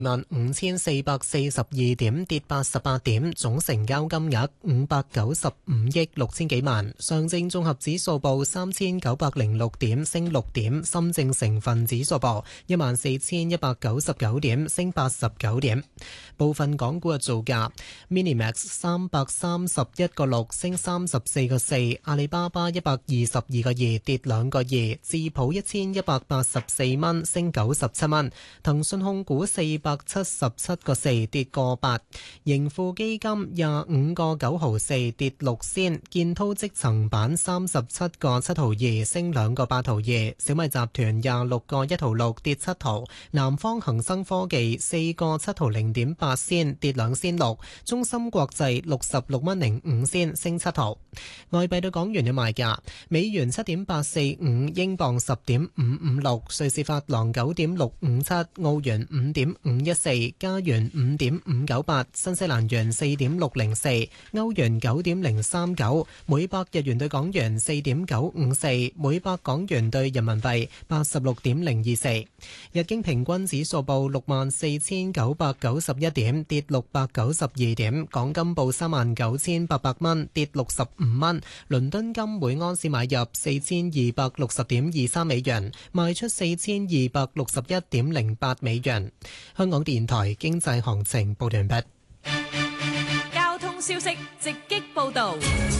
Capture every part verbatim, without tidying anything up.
萬五千四百四十二點，跌八十八點，總成交金額五百九十五億六千幾萬。上證綜合指數報三千九百零六點，升六點。深證成分指數報一萬四千一百九十九點，升八十九點。部分港股嘅造價 ：Minimax 三百三十一個六，升三十四個四；阿里巴巴一百二十二個二，跌兩個二；智普一千一百八十四蚊，升九十七蚊；騰訊控股四百七十七個四，跌個八；盈富基金廿五個九毫四，跌六仙；建滔積層板三十七個七毫二，升兩個八毫二；小米集團廿六個一毫六，跌七毫；南方恒生科技四個七毫零點八仙，跌兩仙六；中芯國際六十六蚊零五仙，升七毫。外幣對港元嘅賣價：美元七點八四五，英鎊十點五五六，瑞士法郎九點六五七，澳元五點五一四，加元五點五九八，新西蘭元四點六零四，歐元九點零三九，每百日元對港元四點九五四，每百港元對人民幣八十六點零二四。日經平均指數報六萬四千九百九十一點，跌六百九十二點。港金報三萬九千八百蚊，跌六十五蚊。倫敦金每安士買入四千二百六十點二三美元，賣出四千二百六十一點零八美元。香港電台經濟行情報完畢。 交通消息直擊報道。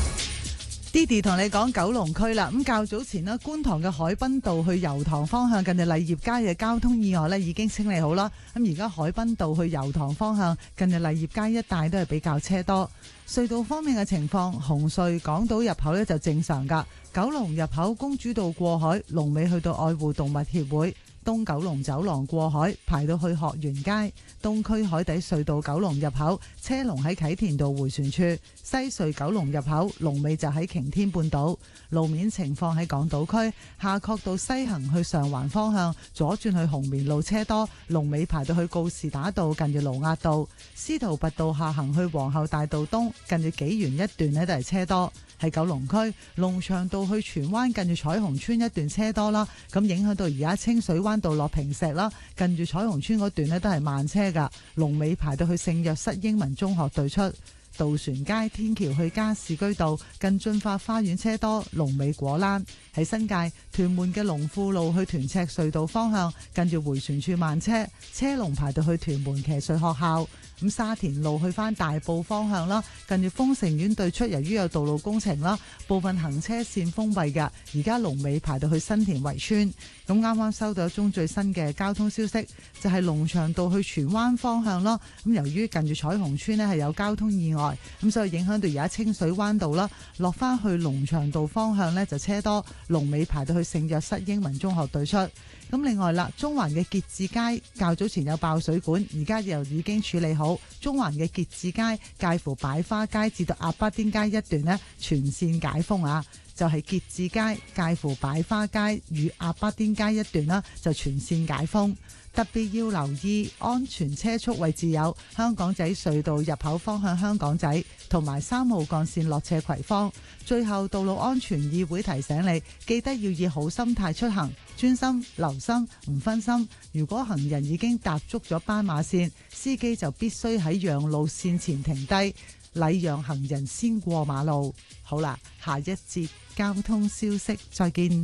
Didi 同你講九龍區啦，咁較早前呢，觀塘嘅海濱道去油塘方向近住勵業街嘅交通意外呢已經清理好啦。咁而家海濱道去油塘方向近住勵業街一帶都係比較車多。隧道方面嘅情況，紅隧港島入口呢就正常噶，九龍入口公主道過海，龍尾去到愛護動物協會。東九龍走廊過海排到去學園街，東區海底隧道九龍入口車龍喺啟田道回旋處，西隧九龍入口龍尾就喺擎天半島。路面情況喺港島區夏慤道西行去上環方向左轉去紅棉路車多，龍尾排到去告士打道近住盧押道。司徒拔道下行去皇后大道東近住紀元一段呢都係車多。喺九龍區龍翔道去荃灣近住彩虹村一段車多啦，咁影響到而家清水灣道落坪石啦，近住彩虹村嗰段呢都係慢車噶，龍尾排到去聖若瑟英文中學對出。渡船街天橋去加士居道近駿發花園車多，龍尾果欄。喺新界屯門嘅龍富路去屯赤隧道方向近住迴旋處慢車，車龍排到去屯門騎術學校。咁沙田路去返大埔方向啦，近住豐盛苑對出，由於有道路工程啦，部分行車線封閉嘅，而家龍尾排到去新田圍村。咁啱啱收到一宗最新嘅交通消息，就係龍翔道去荃灣方向啦。咁由於近住彩虹村呢係有交通意外，咁所以影響到而家清水灣道啦，落翻去龍翔道方向呢就車多，龍尾排到去聖若瑟英文中學對出。咁另外啦，中環嘅結志街較早前有爆水管，而家又已經處理好。中環嘅結志街介乎擺花街至到鴨巴甸街一段呢，全線解封啊！就係結志街介乎擺花街與鴨巴甸街一段啦，就全線解封。特別要留意安全車速位置有香港仔隧道入口方向香港仔，同埋三號幹線落斜葵芳。最後，道路安全議會提醒你，記得要以好心態出行，專心留心，唔分心。如果行人已經踏足咗斑馬線，司機就必須喺讓路線前停低，禮讓行人先過馬路。好啦，下一節交通消息，再見。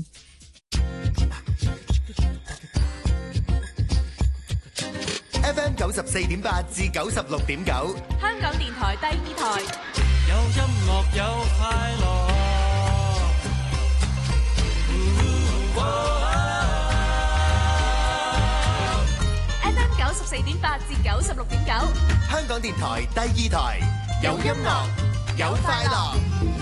F M 九十四點八至九十六點九， 香港電台第二台， 有音樂有快樂。 F M 九十四點八至九十六點九， 香港電台第二台，有音樂有快樂。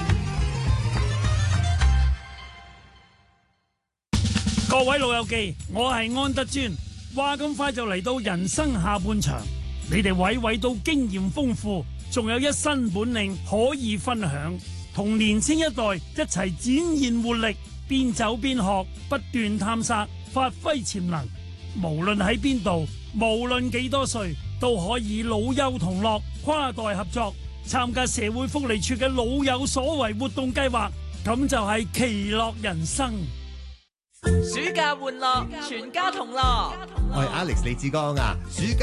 各位老友記，我係安德尊。話咁快就嚟到人生下半場，你哋位位都經驗豐富，仲有一身本領可以分享，同年青一代一齊展現活力，邊走邊學，不斷探索，發揮潛能。無論喺邊度，無論幾多歲，都可以老幼同樂，跨代合作，參加社會福利處嘅老有所為活動計劃，咁就係其樂人生。 暑假玩樂，全家同樂。 我係 Alex 李志剛啊，暑假